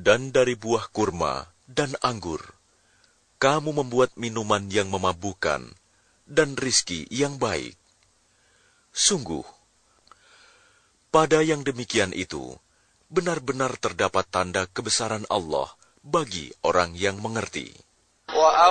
dan dari buah kurma dan anggur. Kamu membuat minuman yang memabukkan dan rizki yang baik. Sungguh, pada yang demikian itu, benar-benar terdapat tanda kebesaran Allah bagi orang yang mengerti.